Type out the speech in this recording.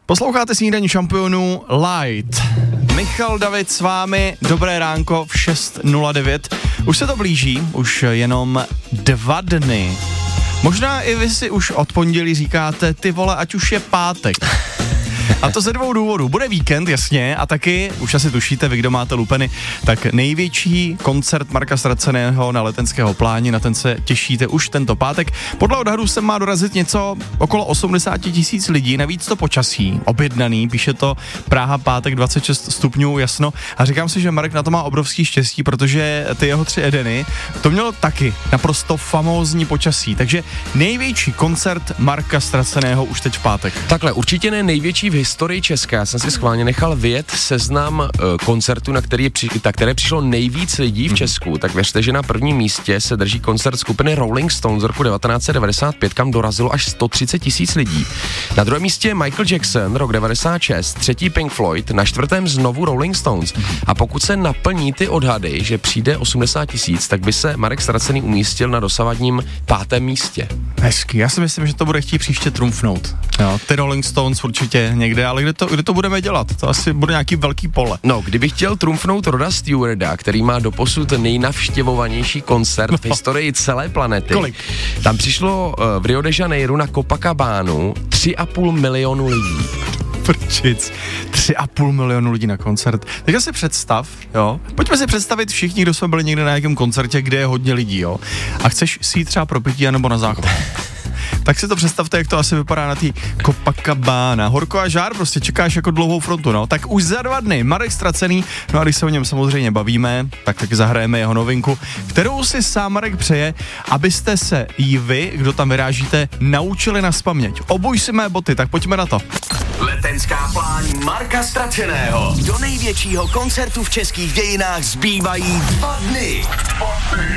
Posloucháte Snídaní šampionů Light. Michal David s vámi, dobré ránko v 6:09. Už se to blíží, už jenom 2 dny. Možná i vy si už od pondělí říkáte, ty vole, ať už je pátek. A to ze 2 důvodů. Bude víkend, jasně, a taky, už asi tušíte, vy, kdo máte lupeny, tak největší koncert Marka Straceného na Letenského pláni, na ten se těšíte už tento pátek. Podle odhadu se má dorazit něco okolo 80 000 lidí, navíc to počasí, objednaný, píše to Praha, pátek 26 stupňů, jasno. A říkám si, že Marek na to má obrovský štěstí, protože ty jeho 3 Edeny, to mělo taky naprosto famózní počasí. Takže největší koncert Marka Straceného už teď v pátek. Takhle, určitě ne největší v historii Česka. Já jsem si schválně nechal vyjet seznam koncertů, na které přišlo nejvíc lidí v Česku. Tak věřte, že na prvním místě se drží koncert skupiny Rolling Stones z roku 1995, kam dorazilo až 130 000 lidí. Na druhém místě Michael Jackson, rok 96, třetí Pink Floyd, na 4. znovu Rolling Stones. A pokud se naplní ty odhady, že přijde 80 000, tak by se Marek Stracený umístil na dosavadním 5. místě. Hezky, já si myslím, že to bude chtít příště trumfnout. Jo, ty Rolling Stones určitě někde, ale kde to budeme dělat? To asi bude nějaký velký pole. No, kdybych chtěl trumfnout Roda Stewarda, který má doposud nejnavštěvovanější koncert v historii celé planety. Kolik? Tam přišlo v Rio de Janeiro na Copacabánu 3,5 milionu lidí. Prčic, 3,5 milionu lidí na koncert. Teďka si představ, jo, pojďme si představit všichni, kdo jsme byli někde na nějakém koncertě, kde je hodně lidí, jo, a chceš si jít třeba pro pití anebo na záchod. Tak si to představte, jak to asi vypadá na té Copacabana. Horko a žár, prostě čekáš jako dlouhou frontu, no. Tak už za 2 dny Marek Stracený, no a když se o něm samozřejmě bavíme, tak taky zahrajeme jeho novinku, kterou si sám Marek přeje, abyste se i vy, kdo tam vyrážíte, naučili nazpaměť. Obuj si mé boty, tak pojďme na to. Letenská pláň Marka Straceného. Do největšího koncertu v českých dějinách zbývají 2 dny.